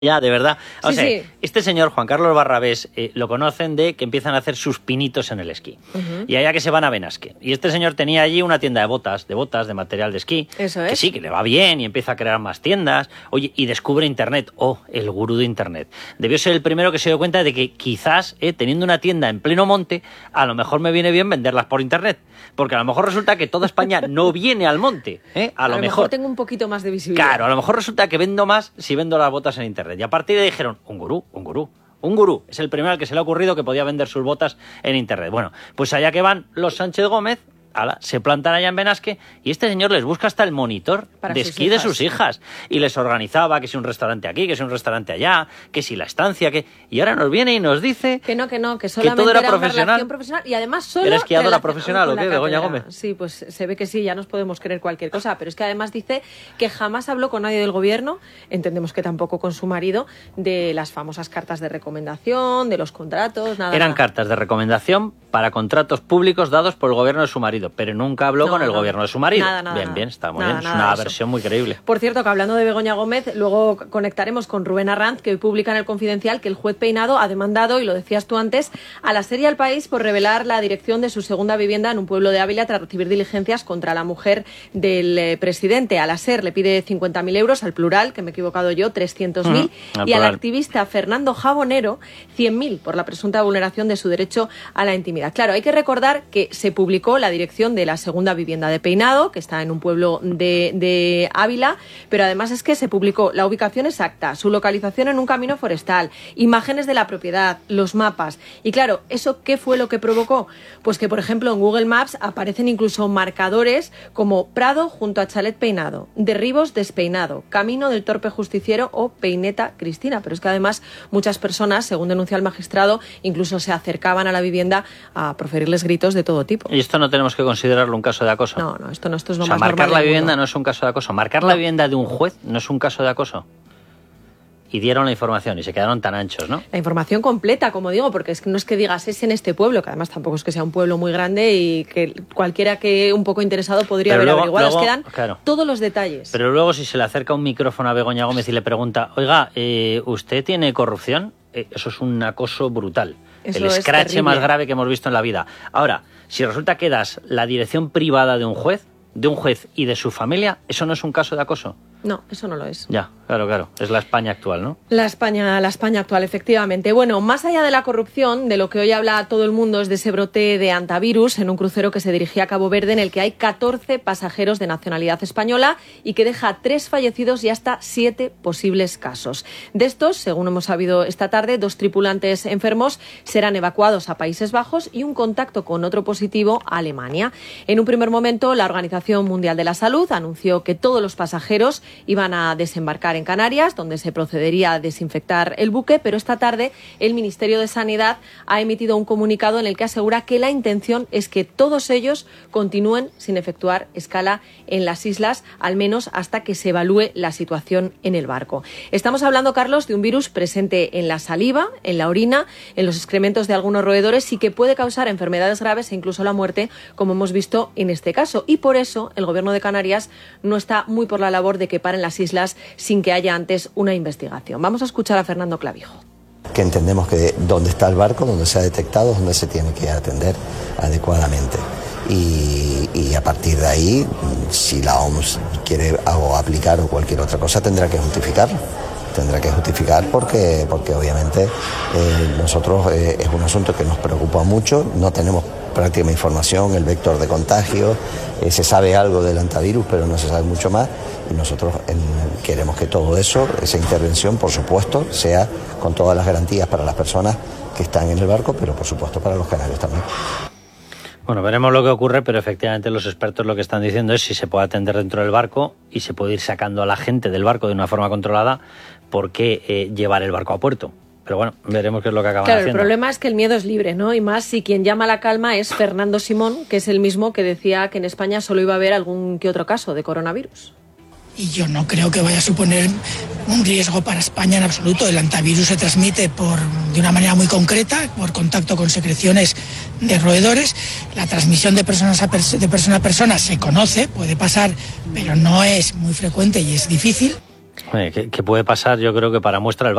Ya, de verdad. O sea, sí. este señor, Juan Carlos Barrabés, lo conocen de que empiezan a hacer sus pinitos en el esquí. Y allá que se van a Benasque. Y este señor tenía allí una tienda de botas, de material de esquí. Eso es. Que sí, que le va bien y empieza a crear más tiendas. Oye, y descubre Internet. Oh, el gurú de Internet. Debió ser el primero que se dio cuenta de que quizás, teniendo una tienda en pleno monte, a lo mejor me viene bien venderlas por Internet. Porque a lo mejor resulta que toda España no viene al monte. A lo mejor tengo un poquito más de visibilidad. Claro, a lo mejor resulta que vendo más si vendo las botas en Internet. Y a partir de ahí dijeron, un gurú. Es el primero al que se le ha ocurrido que podía vender sus botas en Internet. Bueno, pues allá que van los Sánchez Gómez, se plantan allá en Benasque y este señor les busca hasta el monitor de esquí de sus hijas. Y les organizaba que si un restaurante aquí, que si un restaurante allá, que si la estancia, que... Y ahora nos viene y nos dice... Que solamente que todo era profesional. Y además solo... ¿Era esquiadora profesional o qué, Begoña Gómez? Sí, pues se ve que sí, ya nos podemos creer cualquier cosa. Pero es que además dice que jamás habló con nadie del gobierno, entendemos que tampoco con su marido, de las famosas cartas de recomendación, de los contratos, nada. Eran cartas de recomendación para contratos públicos dados por el gobierno de su marido, pero nunca habló con el gobierno de su marido. Bien, está muy bien. Es una versión muy creíble. Por cierto, que hablando de Begoña Gómez, luego conectaremos con Rubén Arranz, que hoy publica en El Confidencial que el juez Peinado ha demandado, y lo decías tú antes, a la serie El País por revelar la dirección de su segunda vivienda en un pueblo de Ávila tras recibir diligencias contra la mujer del presidente. A la SER le pide 50.000 euros, al Plural, que me he equivocado yo, 300.000, y al activista Fernando Jabonero 100.000 por la presunta vulneración de su derecho a la intimidad. Claro, hay que recordar que se publicó la dirección de la segunda vivienda de Peinado, que está en un pueblo de Ávila, pero además es que se publicó la ubicación exacta, su localización en un camino forestal, imágenes de la propiedad, los mapas. Y claro, ¿eso qué fue lo que provocó? Pues que, por ejemplo, en Google Maps aparecen incluso marcadores como Prado junto a Chalet Peinado, Derribos Despeinado, Camino del Torpe Justiciero o Peineta Cristina. Pero es que además muchas personas, según denuncia el magistrado, incluso se acercaban a la vivienda a proferirles gritos de todo tipo. ¿Y esto no tenemos que considerarlo un caso de acoso? No, esto es lo más normal. Marcar la vivienda no es un caso de acoso. Marcar la vivienda de un juez no es un caso de acoso. Y dieron la información y se quedaron tan anchos, ¿no? La información completa, como digo, porque es que no es que digas es en este pueblo, que además tampoco es que sea un pueblo muy grande y que cualquiera que un poco interesado podría haber averiguado. Luego, quedan todos los detalles. Pero luego si se le acerca un micrófono a Begoña Gómez y le pregunta, oiga, ¿usted tiene corrupción? Eso es un acoso brutal. Eso el escrache más grave que hemos visto en la vida. Ahora, si resulta que das la dirección privada de un juez y de su familia, ¿eso no es un caso de acoso? No, eso no lo es. Ya, claro. Es la España actual, ¿no? La España actual, efectivamente. Bueno, más allá de la corrupción, de lo que hoy habla todo el mundo es de ese brote de hantavirus en un crucero que se dirigía a Cabo Verde, en el que hay 14 pasajeros de nacionalidad española y que deja 3 fallecidos y hasta 7 posibles casos. De estos, según hemos sabido esta tarde, 2 tripulantes enfermos serán evacuados a Países Bajos y un contacto con otro positivo a Alemania. En un primer momento, la Organización Mundial de la Salud anunció que todos los pasajeros iban a desembarcar en Canarias, donde se procedería a desinfectar el buque, pero esta tarde el Ministerio de Sanidad ha emitido un comunicado en el que asegura que la intención es que todos ellos continúen sin efectuar escala en las islas, al menos hasta que se evalúe la situación en el barco. Estamos hablando, Carlos, de un virus presente en la saliva, en la orina, en los excrementos de algunos roedores y que puede causar enfermedades graves e incluso la muerte, como hemos visto en este caso. Y por eso el Gobierno de Canarias no está muy por la labor de que paren las islas sin que haya antes una investigación. Vamos a escuchar a Fernando Clavijo. Que entendemos que donde está el barco, donde se ha detectado, es donde se tiene que atender adecuadamente. Y a partir de ahí, si la OMS quiere aplicar o cualquier otra cosa, tendrá que justificarlo. Tendrá que justificar porque obviamente nosotros es un asunto que nos preocupa mucho, no tenemos prácticamente información, el vector de contagio, se sabe algo del hantavirus, pero no se sabe mucho más, y nosotros queremos que todo eso, esa intervención, por supuesto, sea con todas las garantías para las personas que están en el barco, pero por supuesto para los canarios también. Bueno, veremos lo que ocurre, pero efectivamente los expertos lo que están diciendo es si se puede atender dentro del barco y se puede ir sacando a la gente del barco de una forma controlada, ¿por qué llevar el barco a puerto? Pero bueno, veremos qué es lo que acaban haciendo. Claro, el problema es que el miedo es libre, ¿no? Y más si quien llama a la calma es Fernando Simón, que es el mismo que decía que en España solo iba a haber algún que otro caso de coronavirus. Y yo no creo que vaya a suponer un riesgo para España en absoluto. El hantavirus se transmite de una manera muy concreta, por contacto con secreciones de roedores. La transmisión de persona a persona se conoce, puede pasar, pero no es muy frecuente y es difícil. ¿Qué puede pasar? Yo creo que para muestra el